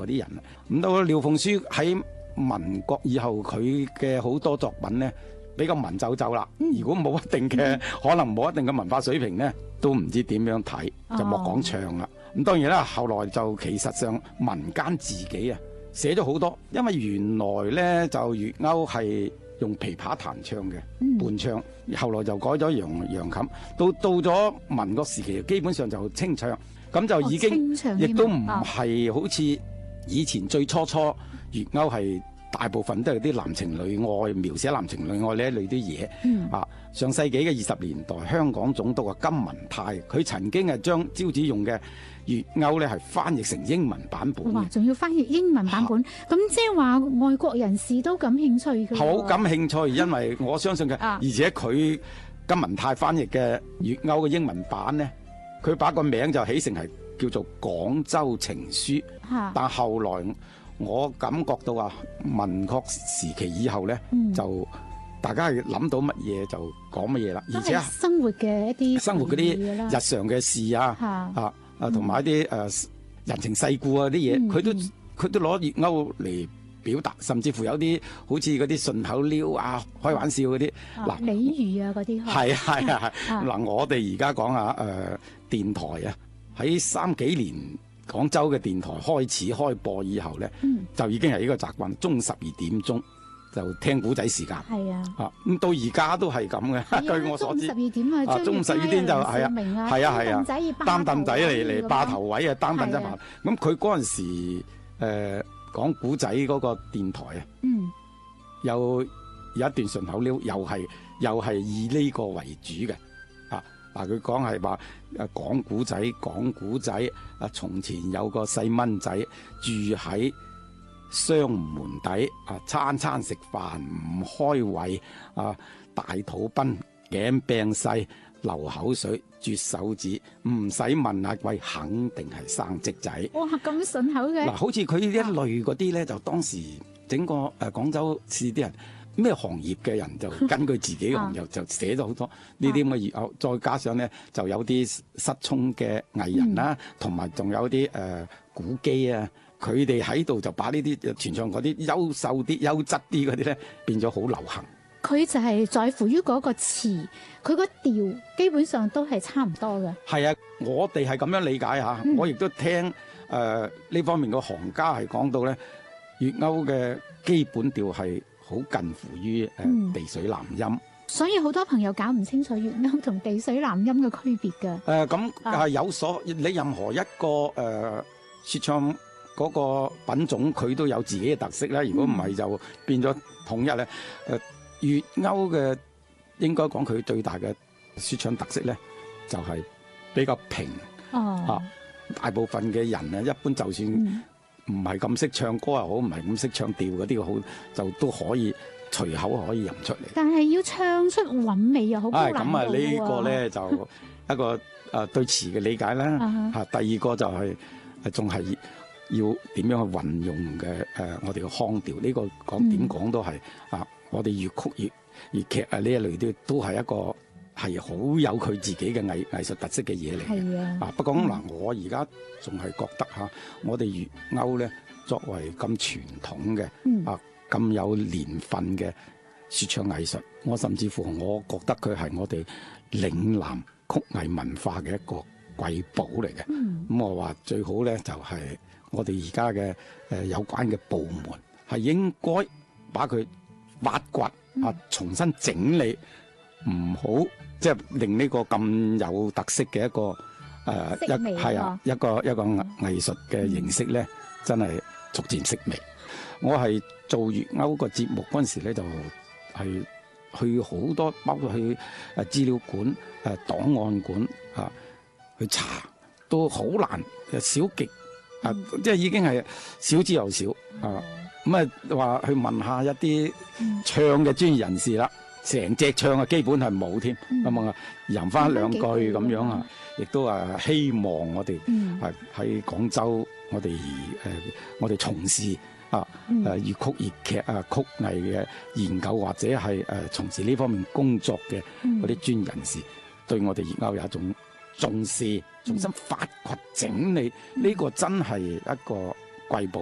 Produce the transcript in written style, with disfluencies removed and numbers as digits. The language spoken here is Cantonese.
嗰啲人。咁到廖鳳書喺民國以後，佢嘅好多作品呢比較文縐縐啦。如果冇一定嘅可能冇一定嘅文化水平呢，都唔知點樣睇，就莫講唱啦。咁當然啦，後來就其實上民間自己啊寫咗好多，因為原來呢就粵謳係用琵琶彈唱嘅伴唱，後來就改咗揚琴，到咗民國時期，基本上就清唱，咁就已經亦都唔係好似以前最初粵謳係大部分都係啲男情女愛，描寫男情女愛呢一類啲嘢。上世紀嘅20年代，香港總督啊金文泰，佢曾經係將招子用嘅粵謳咧係翻譯成英文版本。 哇！仲要翻譯英文版本，咁即係話外國人士都感興趣嘅。 好感興趣，因為我相信嘅，而且佢金文泰翻譯嘅粵謳嘅英文版呢，佢把個名就起成係叫做《廣州情書》。但後來我感覺到啊，民國時期以後呢，就大家係諗到乜嘢就講乜嘢啦，而且生活嘅一啲生活嗰啲日常嘅事啊，同埋一啲人情世故啊啲嘢，佢都攞粵謳嚟表達，甚至乎有啲好似嗰啲順口溜啊、開玩笑嗰啲嗱俚語啊嗰啲係嗱，我哋而家講下電台啊，喺30幾年廣州嘅電台開始開播以後咧，就已經係呢個習慣，中午12點鐘就聽古仔時間。係啊，咁到而家都係咁嘅。據我所知， 中午12點啊， 中午12點就係啊，擔凳仔嚟霸頭位啊，擔凳仔霸。咁佢嗰陣時講古仔嗰個電台啊，有一段順口溜，又係以呢個為主嘅。嗱，佢講係話講古仔，從前有個細蚊仔住喺雙門底，餐餐食飯唔開胃，大肚崩，頸病細，流口水，啜手指，唔使問阿貴，肯定係生積仔。 哇，咁順口嘅！ 好似佢呢一類嗰啲咧，就當時整個廣州市啲人。咩行業嘅人就根據自己嘅行業就寫咗好多呢啲咁嘅粵謳，再加上咧就有啲失聰嘅藝人啦，同埋仲有啲古基啊，佢哋喺度就把呢啲傳唱嗰啲優秀啲、優質啲嗰啲咧變咗好流行。 佢就係在乎於嗰個詞，佢個調基本上都係差唔多嘅。係啊， 我哋係咁樣理解嚇，我亦都聽呢方面嘅行家係講到咧，粵謳嘅基本調係好近乎於地水南音， 所以好多朋友搞唔清楚粵謳同地水南音嘅區別嘅。 咁係有所你任何一個説唱嗰個品種，佢都有自己嘅特色啦。如果唔係就變咗統一咧。粵謳嘅應該講佢最大嘅説唱特色咧，就係比較平。大部分嘅人啊，一般就算唔係咁識唱歌又好，唔係咁識唱調嗰啲好，就都可以隨口可以吟出嚟。但係要唱出韻味又好高難度喎。咁啊，呢個咧就一個對詞嘅理解啦。第二個就係仲係要點樣去運用嘅我哋嘅腔調。呢個講點講都係我哋粵曲粵劇呢一類都係一個係好有佢自己嘅藝術特色嘅嘢嚟嘅。不過嗱，我而家仲係覺得我哋粵謳咧作為咁傳統嘅咁有年份嘅説唱藝術，我甚至乎我覺得佢係我哋嶺南曲藝文化嘅一個瑰寶嚟嘅。咁我話最好咧就係我哋而家嘅有關嘅部門係應該把佢挖掘重新整理，唔好即係令呢個咁有特色嘅一個一個藝術嘅形式咧，真係逐漸式微。我係做粵謳個節目嗰陣時咧，就係去好多，包括去資料館、檔案館去查，都好難，少極即係已經係少之又少咁話去問下一啲唱嘅專業人士啦，成隻唱基本係冇添，咁吟翻兩句咁樣亦都希望我哋喺廣州，我哋從事粵曲粵劇曲藝嘅研究，或者係從事呢方面工作嘅嗰啲專業人士，對我哋粵謳有一種重視，重新發掘整理，呢個真係一個瑰寶。